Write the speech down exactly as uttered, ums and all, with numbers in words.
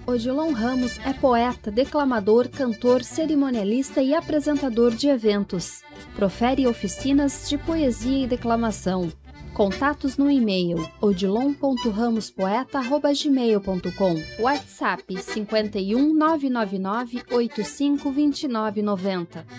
Odilon Ramos é poeta, declamador, cantor, cerimonialista e apresentador de eventos. Profere oficinas de poesia e declamação. Contatos no e-mail odilon ponto ramos poeta arroba gmail ponto com. WhatsApp cinquenta e um, nove nove nove, oitenta e cinco, vinte e nove noventa.